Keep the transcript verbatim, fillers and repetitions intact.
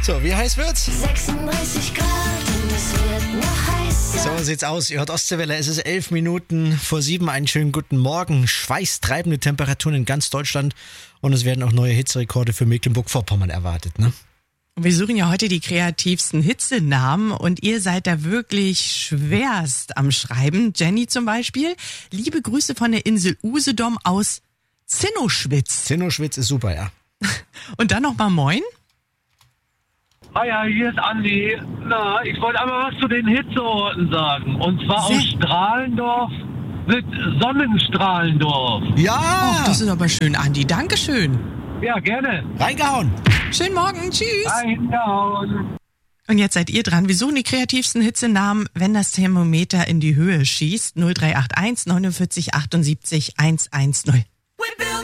So, wie heiß wird's? sechsunddreißig Grad und es wird noch heißer. So sieht's aus. Ihr hört Ostseewelle. Es ist elf Minuten vor sieben. Einen schönen guten Morgen. Schweißtreibende Temperaturen in ganz Deutschland. Und es werden auch neue Hitzerekorde für Mecklenburg-Vorpommern erwartet, ne? Wir suchen ja heute die kreativsten Hitzenamen und ihr seid da wirklich schwerst am Schreiben. Jenny zum Beispiel. Liebe Grüße von der Insel Usedom aus Zinnoschwitz. Zinnoschwitz ist super, ja. Und dann nochmal Moin. Hi, ja, hier ist Andi. Na, ich wollte einmal was zu den Hitzeorten sagen. Und zwar Sehr- aus Strahlendorf mit Sonnenstrahlendorf. Ja! Oh, das ist aber schön, Andi. Dankeschön. Ja, gerne. Reingehauen! Schönen Morgen. Tschüss. Reingehauen. Und jetzt seid ihr dran. Wir suchen die kreativsten Hitzenamen, wenn das Thermometer in die Höhe schießt. null drei acht eins neunundvierzig achtundsiebzig hundertzehn.